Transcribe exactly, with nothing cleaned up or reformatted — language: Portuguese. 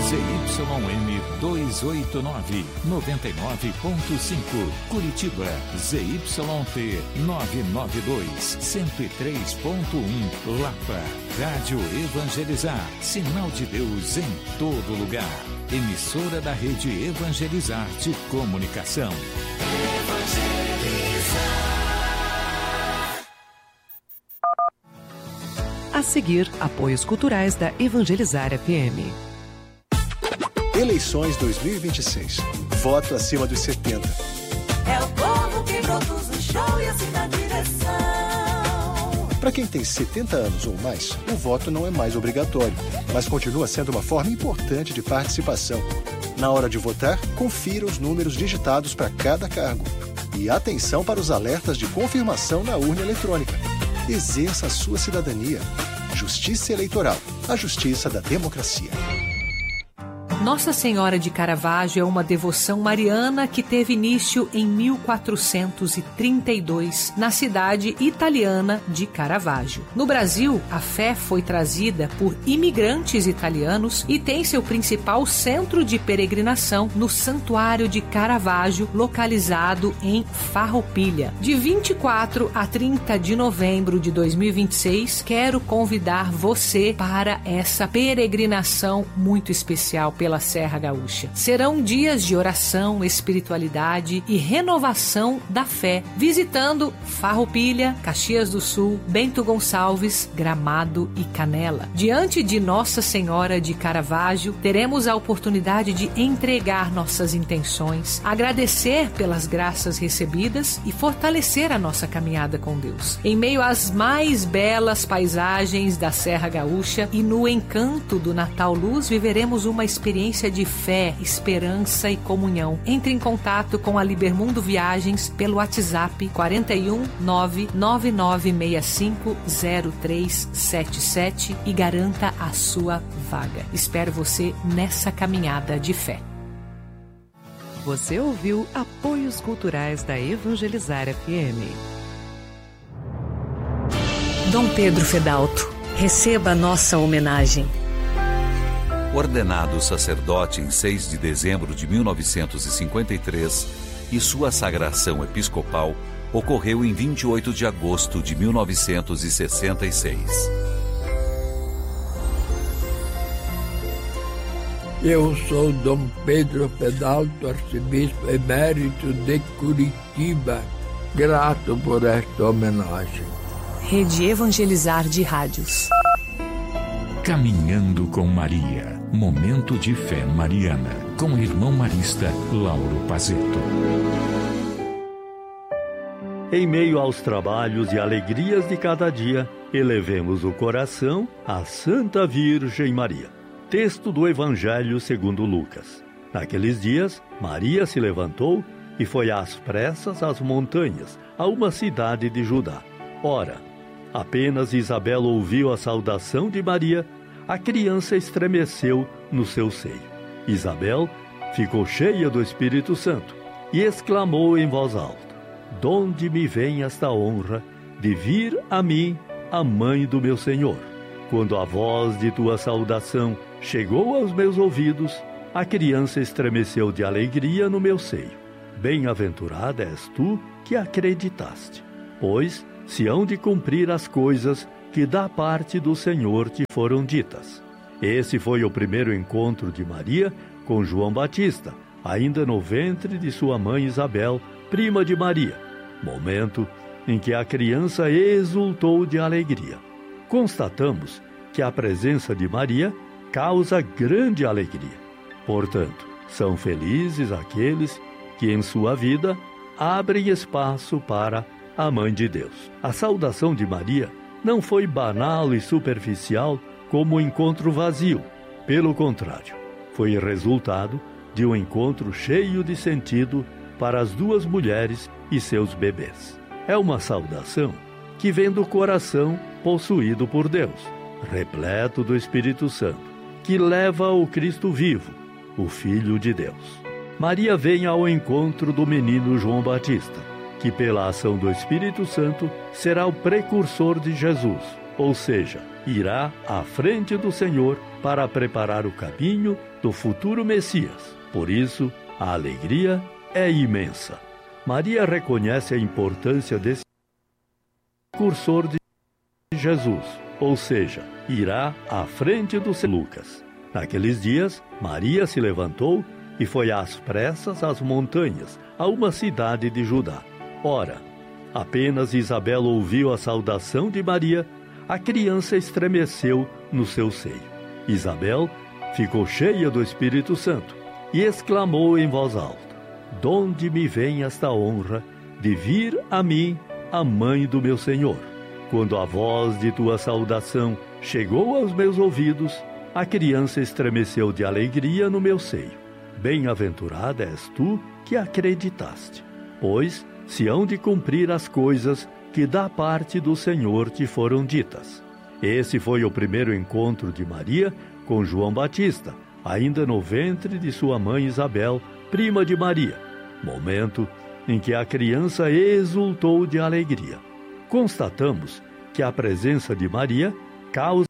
Z Y M duzentos e oitenta e nove, noventa e nove ponto cinco. Curitiba, Z Y T novecentos e noventa e dois, cento e três ponto um. Lapa, Rádio Evangelizar, sinal de Deus em todo lugar. Emissora da Rede Evangelizar de Comunicação. A seguir, apoios culturais da Evangelizar F M. Eleições dois mil e vinte e seis. Voto acima dos setenta. É o povo que produz o show e assim dá direção. Para quem tem setenta anos ou mais, o voto não é mais obrigatório, mas continua sendo uma forma importante de participação. Na hora de votar, confira os números digitados para cada cargo. E atenção para os alertas de confirmação na urna eletrônica. Exerça a sua cidadania. Justiça Eleitoral, a justiça da democracia. Nossa Senhora de Caravaggio é uma devoção mariana que teve início em mil quatrocentos e trinta e dois, na cidade italiana de Caravaggio. No Brasil, a fé foi trazida por imigrantes italianos e tem seu principal centro de peregrinação no Santuário de Caravaggio, localizado em Farroupilha. De vinte e quatro a trinta de novembro de dois mil e vinte e seis, quero convidar você para essa peregrinação muito especial pela Serra Gaúcha. Serão dias de oração, espiritualidade e renovação da fé, visitando Farroupilha, Caxias do Sul, Bento Gonçalves, Gramado e Canela. Diante de Nossa Senhora de Caravaggio, teremos a oportunidade de entregar nossas intenções, agradecer pelas graças recebidas e fortalecer a nossa caminhada com Deus. Em meio às mais belas paisagens da Serra Gaúcha e no encanto do Natal Luz, viveremos uma experiência de fé, esperança e comunhão. Entre em contato com a Libermundo Viagens pelo WhatsApp quatro um nove nove nove seis cinco zero três sete sete e garanta a sua vaga. Espero você nessa caminhada de fé. Você ouviu apoios culturais da Evangelizar F M. Dom Pedro Fedalto, receba nossa homenagem. Ordenado sacerdote em seis de dezembro de mil novecentos e cinquenta e três, e sua sagração episcopal ocorreu em vinte e oito de agosto de mil novecentos e sessenta e seis. Eu sou Dom Pedro Fedalto, arcebispo emérito de Curitiba, grato por esta homenagem. Rede Evangelizar de Rádios. Caminhando com Maria. Momento de fé mariana. Com o irmão marista Lauro Pazeto. Em meio aos trabalhos e alegrias de cada dia, elevemos o coração à Santa Virgem Maria. Texto do Evangelho segundo Lucas. Naqueles dias, Maria se levantou e foi às pressas às montanhas, a uma cidade de Judá. Ora, apenas Isabel ouviu a saudação de Maria, a criança estremeceu no seu seio. Isabel ficou cheia do Espírito Santo e exclamou em voz alta: "Donde me vem esta honra de vir a mim, a mãe do meu Senhor? Quando a voz de tua saudação chegou aos meus ouvidos, a criança estremeceu de alegria no meu seio. Bem-aventurada és tu que acreditaste, pois se hão de cumprir as coisas que da parte do Senhor te foram ditas." Esse foi o primeiro encontro de Maria com João Batista, ainda no ventre de sua mãe Isabel, prima de Maria, momento em que a criança exultou de alegria. Constatamos que a presença de Maria causa grande alegria. Portanto, são felizes aqueles que em sua vida abrem espaço para a Mãe de Deus. A saudação de Maria não foi banal e superficial como o encontro vazio. Pelo contrário, foi resultado de um encontro cheio de sentido para as duas mulheres e seus bebês. É uma saudação que vem do coração possuído por Deus, repleto do Espírito Santo, que leva ao Cristo vivo, o Filho de Deus. Maria vem ao encontro do menino João Batista, que pela ação do Espírito Santo será o precursor de Jesus, ou seja, irá à frente do Senhor para preparar o caminho do futuro Messias. Por isso, a alegria é imensa. Maria reconhece a importância desse precursor de Jesus, ou seja, irá à frente do Senhor. Lucas. Naqueles dias, Maria se levantou e foi às pressas às montanhas, a uma cidade de Judá. Ora, apenas Isabel ouviu a saudação de Maria, a criança estremeceu no seu seio. Isabel ficou cheia do Espírito Santo e exclamou em voz alta: "Donde me vem esta honra de vir a mim, a mãe do meu Senhor? Quando a voz de tua saudação chegou aos meus ouvidos, a criança estremeceu de alegria no meu seio. Bem-aventurada és tu que acreditaste, pois se hão de cumprir as coisas que da parte do Senhor te foram ditas." Esse foi o primeiro encontro de Maria com João Batista, ainda no ventre de sua mãe Isabel, prima de Maria, momento em que a criança exultou de alegria. Constatamos que a presença de Maria causa